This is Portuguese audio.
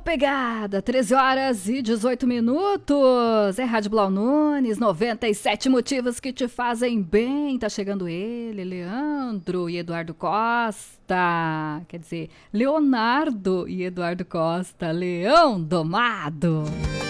pegada, 13 horas e 18 minutos. É Rádio Blau Nunes, 97 motivos que te fazem bem. Tá chegando ele, Leandro e Eduardo Costa. Quer dizer, Leonardo e Eduardo Costa. Leão domado.